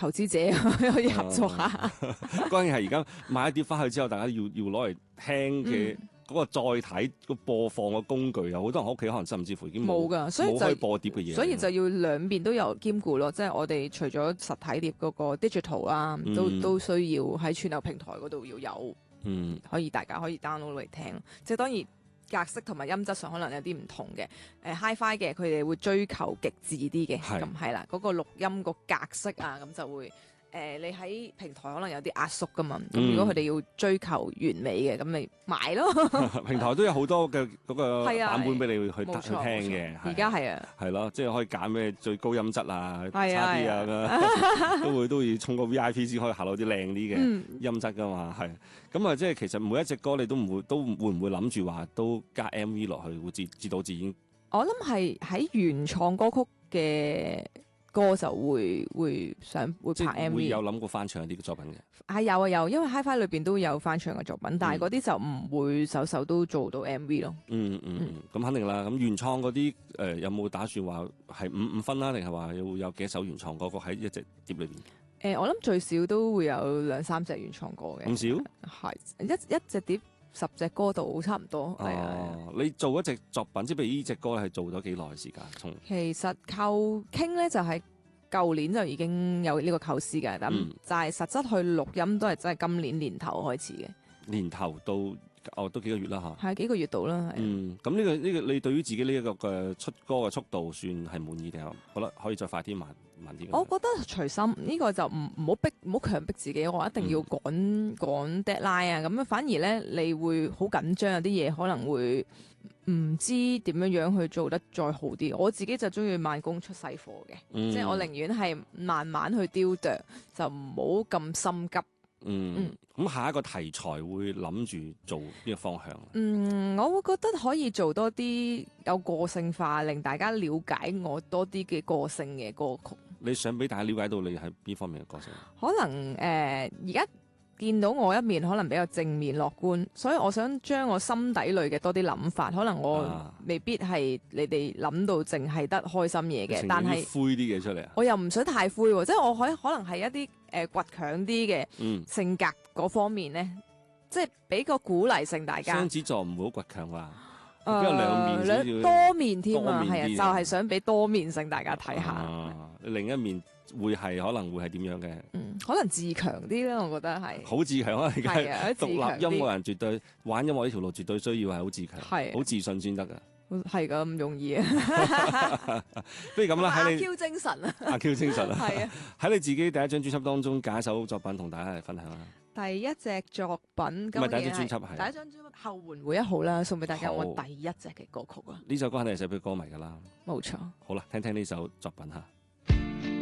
投資者可以合作下。 關鍵係而家買一碟翻去之後，大家要攞嚟聽嘅嗰個載體個播放嘅工具，有好多人屋企可能甚至乎已經冇㗎，所以冇可以播碟嘅嘢， 所以就要兩邊都有兼顧咯。即係我哋除咗實體碟嗰個 digital 啦，都需要喺串流平台嗰度要有，大家可以 download 嚟聽。即係當然格式同埋音質上可能有啲唔同嘅。Hi-Fi 嘅佢哋會追求極致啲嘅，咁係啦，嗰個錄音個格式啊，咁就會。你喺平台可能有啲壓縮噶嘛，咁如果佢哋要追求完美嘅，咁咪買咯。 平台都有好多嘅嗰個版本俾你去聽嘅， 而家係啊， 係咯，即係可以揀咩最高音質啊，差啲啊，都要充個 VIP 先可以下到啲靚啲嘅音質噶嘛，係。咁啊，即係其實每一隻歌你都會唔會諗住話都加 MV 落去，會自導自演？ 我諗係喺原創歌曲嘅歌就會拍 MV， 會有諗過翻唱啲作品嘅。 係有，因為 Hi-Fi 裏邊都有翻唱嘅作品，但係嗰啲就唔會首都做到 MV 咯。 咁肯定啦。咁原創嗰啲有冇打算話係五分啦，定係話會有幾首原創歌曲喺一隻碟裏邊？ 我諗最少都會有2-3隻原創歌嘅。 咁少？ 係一隻碟10隻歌度差唔多。 你做一隻作品，即係譬如呢隻歌係做咗幾耐時間？ 其實構傾咧就係舊年就已經有呢個構思嘅，咁就係實質去錄音都係真係今年年頭開始嘅。年頭都幾個月啦嚇。 係幾個月到啦。 咁呢個你對於自己呢一個嘅出歌嘅速度算係滿意定係覺得可以再快啲慢啲？ 我覺得隨心呢個就唔好強迫自己，我一定要趕 deadline 啊！咁樣反而咧，你會好緊張，有啲嘢可能會唔知點樣去做得再好啲。我自己就中意慢工出細貨嘅，即係我寧願係慢慢去雕琢，就唔好咁心急。 咁下一個題材會諗住做邊個方向？ 我會覺得可以做多啲有個性化，令大家了解我多啲嘅個性嘅歌曲。 你想俾大家了解到你係邊方面嘅個性？ 可能而家見到我一面可能比較正面樂觀，所以我想將我心底裏嘅多啲諗法，可能我未必係你哋諗到淨係得開心嘢嘅，但係灰啲嘢出嚟啊！ 我又唔想太灰，即係我可能係一啲倔強啲嘅性格嗰方面咧，即係俾個鼓勵性大家。 雙子座唔好倔強話，比較兩面多面添啊，係啊，就係想俾多面性大家睇下。 另一面可能會係點樣嘅？ 可能自強啲啦，我覺得係。 好自強啊！而家獨立音樂人絕對玩音樂呢條路絕對需要係好自強，好自信先得噶。 係噶，唔容易啊！ 不如咁啦，喺你阿 Q 精神啊， 阿 Q 精神啊， 係啊！ 喺你自己第一張專輯當中揀一首作品同大家嚟分享啦。 第一隻作品唔係第一張專輯，係第一張專輯後援會1號啦，送俾大家我第一隻嘅歌曲啊！ 呢首歌肯定係寫俾歌迷噶啦， 冇錯。 好啦，聽聽呢首作品吓。